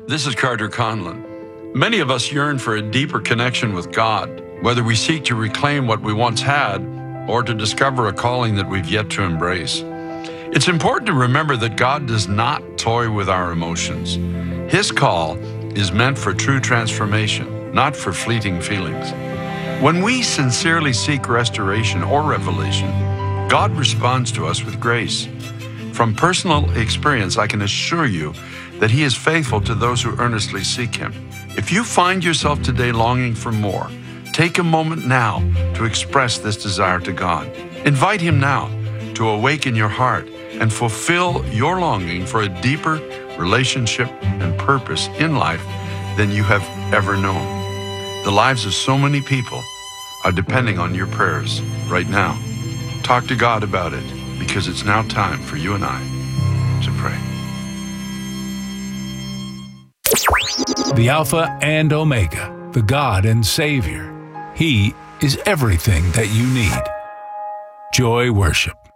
This is Carter Conlon. Many of us yearn for a deeper connection with God, whether we seek to reclaim what we once had or to discover a calling that we've yet to embrace. It's important to remember that God does not toy with our emotions. His call is meant for true transformation, not for fleeting feelings. When we sincerely seek restoration or revelation, God responds to us with grace. From personal experience, I can assure you that He is faithful to those who earnestly seek Him. If you find yourself today longing for more, take a moment now to express this desire to God. Invite Him now to awaken your heart and fulfill your longing for a deeper relationship and purpose in life than you have ever known. The lives of so many people are depending on your prayers right now. Talk to God about it, because it's now time for you and I to pray. The Alpha and Omega, the God and Savior. He is everything that you need. Joy Worship.